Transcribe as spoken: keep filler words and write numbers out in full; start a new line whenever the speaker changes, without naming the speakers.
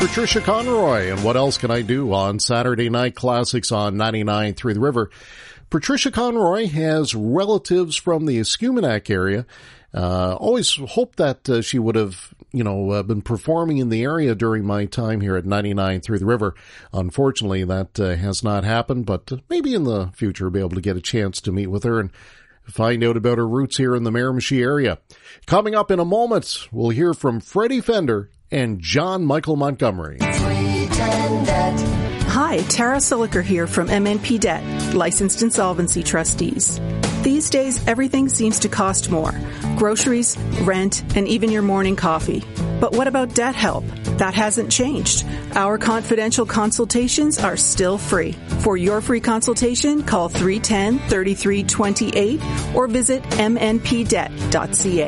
Patricia Conroy, and What Else Can I Do on Saturday Night Classics on ninety-nine Through the River. Patricia Conroy has relatives from the Escuminac area. Uh, always hoped that uh, she would have, you know, uh, been performing in the area during my time here at ninety-nine Through the River. Unfortunately, that uh, has not happened, but uh, maybe in the future we'll be able to get a chance to meet with her and find out about her roots here in the Miramichi area. Coming up in a moment, we'll hear from Freddie Fender and John Michael Montgomery.
Hi, Tara Siliker here from M N P Debt, Licensed Insolvency Trustees. These days, everything seems to cost more. Groceries, rent, and even your morning coffee. But what about debt help? That hasn't changed. Our confidential consultations are still free. For your free consultation, call three one zero, three three two eight or visit m n p debt dot c a.